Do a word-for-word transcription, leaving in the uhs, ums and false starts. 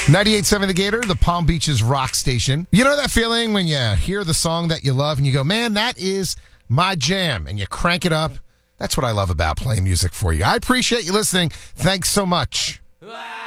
ninety-eight point seven The Gator, the Palm Beaches rock station. You know that feeling when you hear the song that you love and you go, man, that is my jam, and you crank it up? That's what I love about playing music for you. I appreciate you listening. Thanks so much.